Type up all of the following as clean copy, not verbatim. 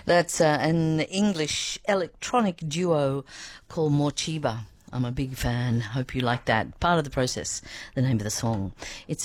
That's an English electronic duo called Morcheeba. I'm a big fan. Hope you like that. Part of the process, the name of the song. It's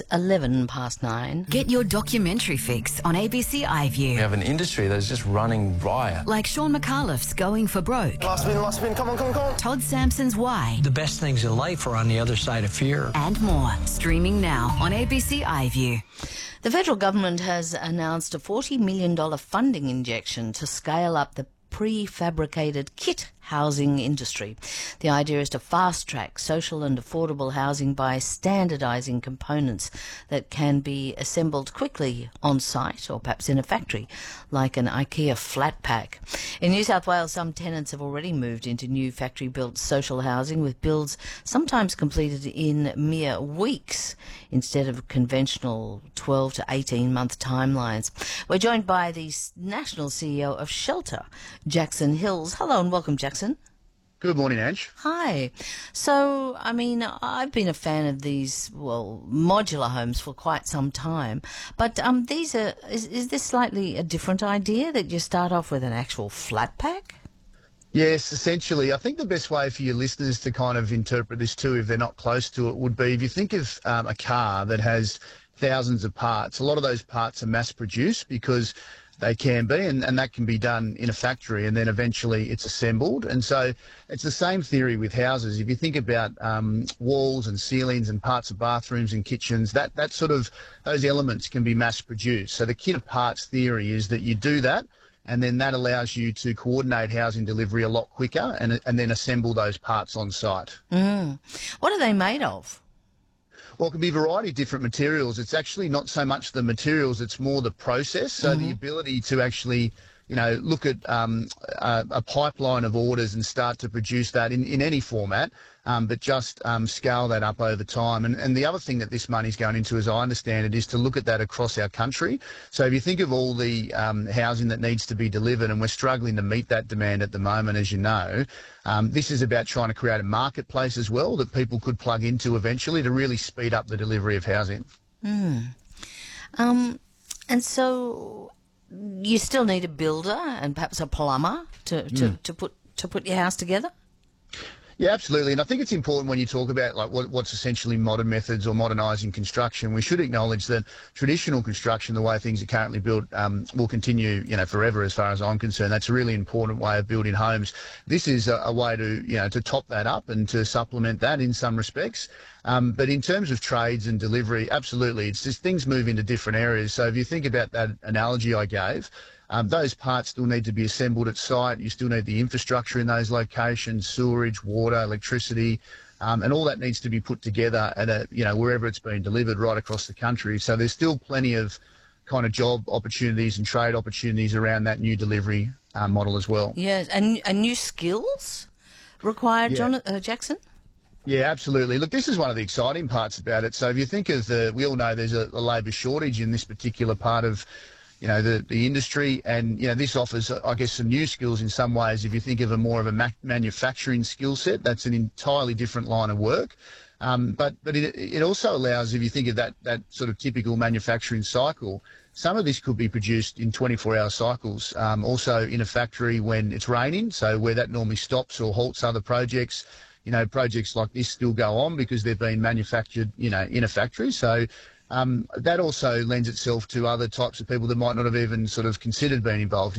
9:11. Get your documentary fix on ABC iView. We have an industry that's just running riot. Like Sean McAuliffe's Going for Broke. Last spin, come on. Todd Sampson's Why. The best things in life are on the other side of fear. And more. Streaming now on ABC iView. The federal government has announced a $40 million funding injection to scale up the prefabricated kit housing industry. The idea is to fast-track social and affordable housing by standardising components that can be assembled quickly on site or perhaps in a factory, like an IKEA flat pack. In New South Wales, some tenants have already moved into new factory-built social housing, with builds sometimes completed in mere weeks instead of conventional 12 to 18-month timelines. We're joined by the national CEO of Shelter, Jackson Hills. Hello and welcome, Jackson. Good morning, Ange. Hi. So, I mean, I've been a fan of these, modular homes for quite some time. But is this slightly a different idea, that you start off with an actual flat pack? Yes, essentially. I think the best way for your listeners to kind of interpret this too, if they're not close to it, would be if you think of a car that has thousands of parts. A lot of those parts are mass-produced because they can be, and that can be done in a factory, and then eventually it's assembled. And so it's the same theory with houses. If you think about walls and ceilings and parts of bathrooms and kitchens, that sort of, those elements can be mass produced. So the kit of parts theory is that you do that, and then that allows you to coordinate housing delivery a lot quicker and then assemble those parts on site. What are they made of? Well, it can be a variety of different materials. It's actually not so much the materials, it's more the process. So the ability to actually, look at a pipeline of orders and start to produce that in any format, but just scale that up over time. And the other thing that this money's going into, as I understand it, is to look at that across our country. So if you think of all the housing that needs to be delivered, and we're struggling to meet that demand at the moment, as you know, this is about trying to create a marketplace as well that people could plug into eventually to really speed up the delivery of housing. And so you still need a builder and perhaps a plumber to put your house together? Yeah, absolutely. And I think it's important when you talk about like what's essentially modern methods or modernising construction, we should acknowledge that traditional construction, the way things are currently built, will continue, forever as far as I'm concerned. That's a really important way of building homes. This is a way to, to top that up and to supplement that in some respects. But in terms of trades and delivery, absolutely, it's just things move into different areas. So if you think about that analogy I gave, those parts still need to be assembled at site. You still need the infrastructure in those locations, sewerage, water, electricity, and all that needs to be put together at wherever it's being delivered right across the country. So there's still plenty of kind of job opportunities and trade opportunities around that new delivery model as well. Yes, and new skills required, Jackson? Yeah, absolutely. Look, this is one of the exciting parts about it. So if you think of we all know there's a labour shortage in this particular part of the industry, and this offers, I guess, some new skills in some ways. If you think of more of a manufacturing skill set, that's an entirely different line of work. But it also allows, if you think of that sort of typical manufacturing cycle, some of this could be produced in 24-hour cycles. Also in a factory when it's raining, so where that normally stops or halts other projects. Projects like this still go on because they're being manufactured, in a factory. So that also lends itself to other types of people that might not have even sort of considered being involved